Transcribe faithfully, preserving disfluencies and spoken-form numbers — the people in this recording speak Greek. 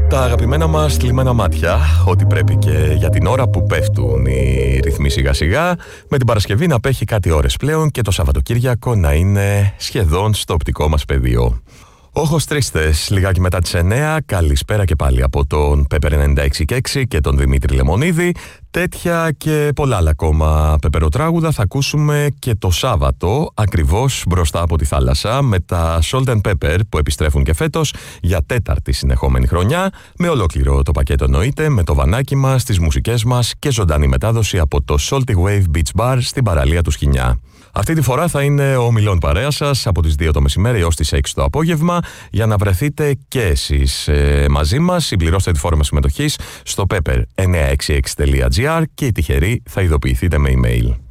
Τα αγαπημένα μας θλιμμένα μάτια, ό,τι πρέπει και για την ώρα που πέφτουν οι ρυθμοί σιγά σιγά, με την Παρασκευή να απέχει κάτι ώρες πλέον και το Σαββατοκύριακο να είναι σχεδόν στο οπτικό μας πεδίο. Όχος Τρίστες, λιγάκι μετά τις εννέα, καλησπέρα και πάλι από τον Πέπερ ενενήντα έξι και έξι και τον Δημήτρη Λεμονίδη. Τέτοια και πολλά άλλα ακόμα πεπεροτράγουδα θα ακούσουμε και το Σάββατο, ακριβώς μπροστά από τη θάλασσα, με τα Salt and Pepper που επιστρέφουν και φέτος για τέταρτη συνεχόμενη χρονιά, με ολόκληρο το πακέτο εννοείται, με το βανάκι μας, τις μουσικές μας και ζωντανή μετάδοση από το Salty Wave Beach Bar στην παραλία του Σχοινιά. Αυτή τη φορά θα είναι ο μιλών παρέα σας από τις δύο το μεσημέρι έως τις έξι το απόγευμα, για να βρεθείτε και εσείς ε, μαζί μας. Συμπληρώστε τη φόρμα συμμετοχής στο pepper εννιακόσια εξήντα έξι τελεία gr και οι τυχεροί θα ειδοποιηθείτε με email.